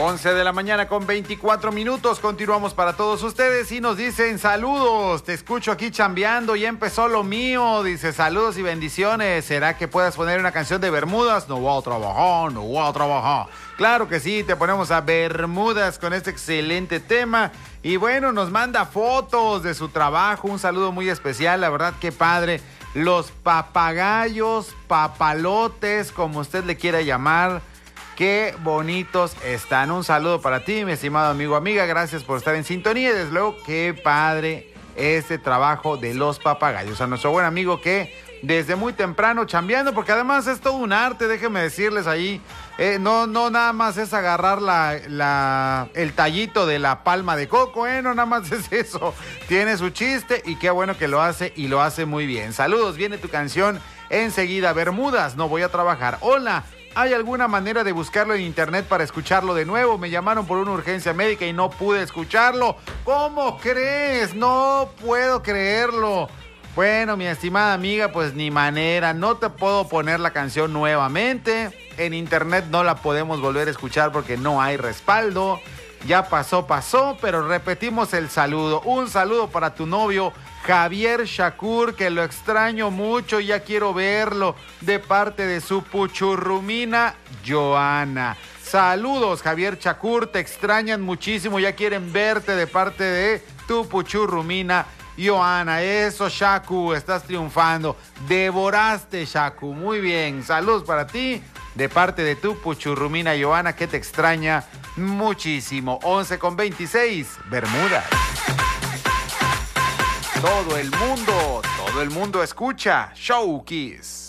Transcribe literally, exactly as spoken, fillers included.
once de la mañana con veinticuatro minutos, continuamos para todos ustedes y nos dicen saludos, te escucho aquí chambeando, ya empezó lo mío, dice saludos y bendiciones, ¿será que puedas poner una canción de Bermudas? No voy a trabajar, no voy a trabajar. Claro que sí, te ponemos a Bermudas con este excelente tema y bueno, nos manda fotos de su trabajo, un saludo muy especial, la verdad que padre, los papagayos, papalotes, como usted le quiera llamar. Qué bonitos están. Un saludo para ti, mi estimado amigo, amiga. Gracias por estar en sintonía. Y desde luego, qué padre este trabajo de los papagayos. A nuestro buen amigo que desde muy temprano chambeando, porque además es todo un arte, déjenme decirles ahí. Eh, no, no nada más es agarrar la, la, el tallito de la palma de coco, eh, no nada más es eso. Tiene su chiste y qué bueno que lo hace y lo hace muy bien. Saludos, viene tu canción enseguida. Bermudas, no voy a trabajar. Hola. ¿Hay alguna manera de buscarlo en internet para escucharlo de nuevo? Me llamaron por una urgencia médica y no pude escucharlo. ¿Cómo crees? No puedo creerlo. Bueno, mi estimada amiga, pues ni manera. No te puedo poner la canción nuevamente. En internet no la podemos volver a escuchar porque no hay respaldo. Ya pasó, pasó, pero repetimos el saludo. Un saludo para tu novio Javier Shakur, que lo extraño mucho, ya quiero verlo, de parte de su puchurrumina Joana. Saludos, Javier Shakur, te extrañan muchísimo, ya quieren verte de parte de tu puchurrumina Joana. Eso, Shaku, estás triunfando. Devoraste, Shaku, muy bien. Saludos para ti, de parte de tu puchurrumina Joana, que te extraña muchísimo. once con veintiséis, Bermudas. Todo el mundo, todo el mundo escucha Show Kiss.